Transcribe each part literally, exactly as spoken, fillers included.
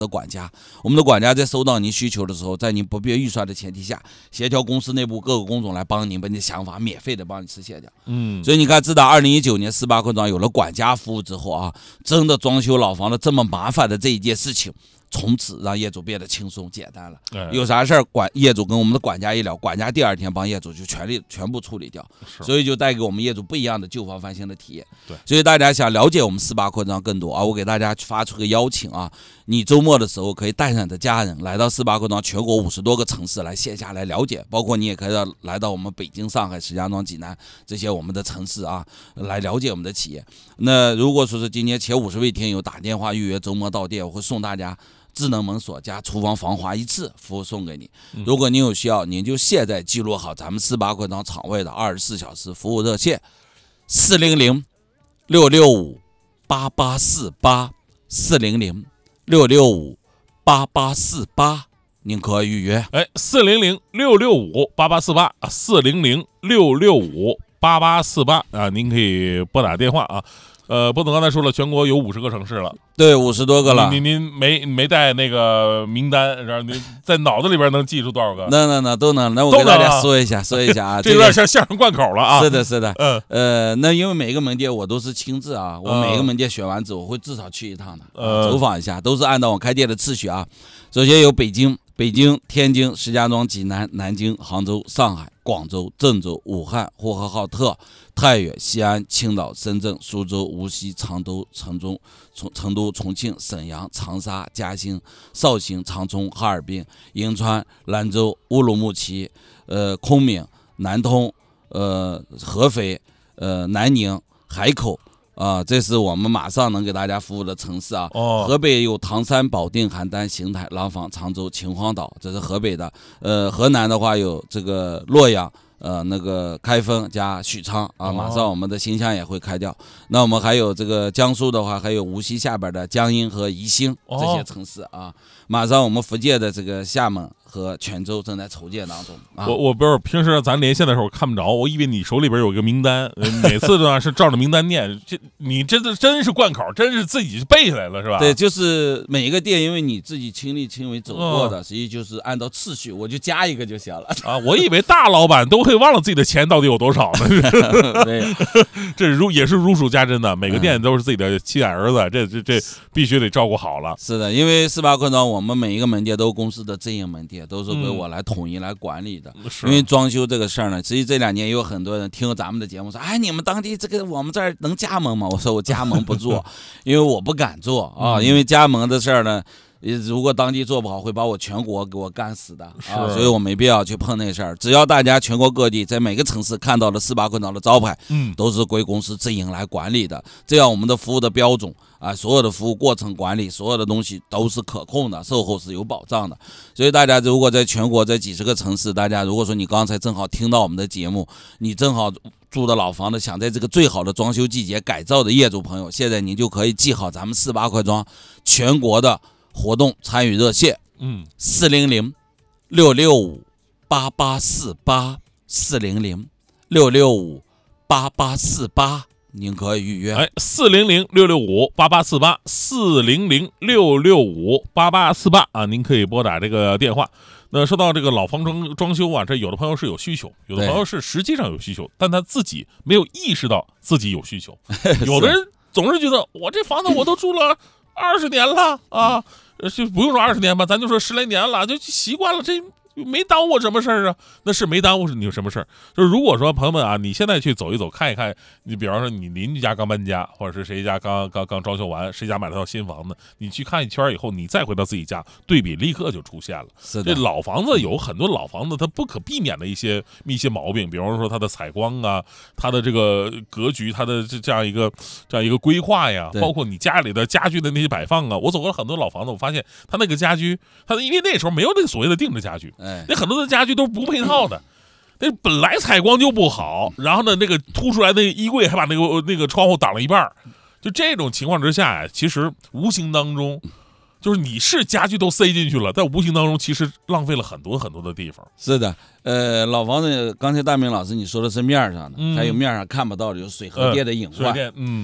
的管家，我们的管家在收到您需求的时候，在您不变预算的前提下，协调公司内部各个工种来帮您把你的想法免费的帮你实现掉。 嗯， 所以你看，自打二零一九年四八昆庄有了管家服务之后啊，真的装修老房的这么麻烦的这一件事情，从此让业主变得轻松简单了。 哎、 有啥事儿，管业主跟我们的管家一聊，管家第二天帮业主就全力全部处理掉，所以就带给我们业主不一样的旧房翻新的体验。 对， 所以大家想了解我们四八昆庄更多啊，我给大家发出个邀请啊，你周末的时候可以带上你的家人来到四八昆庄全国五十多个城市来线下来了解，包括你也可以来到我们北京、上海、石家庄、济南这些我们的城市啊，来了解我们的企业。那如果说是今天前五十位听友打电话预约周末到店，我会送大家智能门锁加厨房防滑一次服务送给你。如果您有需要，您就现在记录好咱们四八昆庄场外的二十四小时服务热线四零零六六五八八四八四零零六六五八八四八，您可以预约。 哎，四零零六六五八八四八啊，四零零六六五八八四八啊，您可以拨打电话啊。呃，波总刚才说了，全国有五十个城市了， 对，五十多个了。 您您没没带那个名单，然后您在脑子里边能记住多少个？ 能能能都能。那我给大家说一下，说一下啊， 这有点像相声贯口了啊。 是的，是的， 嗯呃，那因为每个门店我都是亲自啊，我每个门店选完之后，我会至少去一趟的， 呃， 走访一下，都是按照我开店的次序啊。首先有北京。北京、天津、石家庄、济南、南京、杭州、上海、广州、郑州、武汉、呼和浩特、太原、西安、青岛、深圳、苏州、无锡、常州、成都、重成都、重庆、沈阳、长沙、嘉兴、绍兴、长春、哈尔滨、银川、兰州、乌鲁木齐、呃昆明、南通、呃合肥、呃南宁、海口。啊，这是我们马上能给大家服务的城市啊。 哦， 河北有唐山、保定、邯郸、邢台、廊坊、常州、秦皇岛，这是河北的。呃，河南的话有这个洛阳。呃，那个开封加许昌啊，马上我们的新乡也会开掉。哦、那我们还有这个江苏的话，还有无锡下边的江阴和宜兴这些城市啊。哦、马上我们福建的这个厦门和泉州正在筹建当中。啊、 我我不是平时咱连线的时候看不着，我以为你手里边有一个名单，每次呢是照着名单念。这你这真是贯口，真是自己背下来了是吧？ 对，就是每一个店，因为你自己亲力亲为走过的，实际、嗯、就是按照次序，我就加一个就行了啊。我以为大老板都会忘了自己的钱到底有多少呢？ 对， 这如也是如数家珍的，每个店都是自己的亲儿子，这这这必须得照顾好了。 是的，因为四八昆庄我们每一个门店都是公司的直营门店，都是归我来统一来管理的。嗯、因为装修这个事儿呢，实际这两年也有很多人听咱们的节目说，哎，你们当地这个我们这儿能加盟吗？我说我加盟不做，因为我不敢做啊，因为加盟的事儿呢。如果当地做不好，会把我全国给我干死的啊！所以我没必要去碰那事儿。只要大家全国各地在每个城市看到的四八昆庄的招牌，嗯，都是归公司直营来管理的。这样我们的服务的标准啊，所有的服务过程管理，所有的东西都是可控的，售后是有保障的。所以大家如果在全国这几十个城市，大家如果说你刚才正好听到我们的节目，你正好住的老房子，想在这个最好的装修季节改造的业主朋友，现在您就可以记好咱们四八昆庄全国的活动参与热线，嗯，四零零六六五八八四八，四零零六六五八八四八，您可以预约。 哎，四零零六六五八八四八，四零零六六五八八四八啊，您可以拨打这个电话。那说到这个老房装装修啊，这有的朋友是有需求，有的朋友是实际上有需求，但他自己没有意识到自己有需求。有的人总是觉得我这房子我都住了二十年了啊，就不用说二十年吧，咱就说十来年了，就习惯了，这没耽误我什么事儿啊？那是没耽误你有什么事儿？就是如果说朋友们啊，你现在去走一走看一看，你比方说你邻居家刚搬家，或者是谁家刚刚刚装修完，谁家买了套新房子，你去看一圈以后，你再回到自己家，对比立刻就出现了。 是的， 这老房子有很多老房子它不可避免的一些一些毛病，比方说它的采光啊，它的这个格局，它的这样一个这样一个规划呀，包括你家里的家具的那些摆放啊。我走过了很多老房子，我发现它那个家居，它因为那时候没有那个所谓的定制家具。 哎， 那很多的家具都是不配套的，那本来采光就不好，然后呢，那个凸出来的衣柜还把那个那个窗户挡了一半，就这种情况之下呀，其实无形当中，就是你是家具都塞进去了，在无形当中其实浪费了很多很多的地方。 是的，呃，老房子，刚才大明老师你说的是面上的，嗯、还有面上看不到的，有水和电的隐患。 呃、嗯。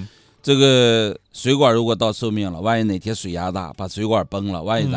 这个水管如果到寿命了，万一哪天水压大把水管崩了，万一咱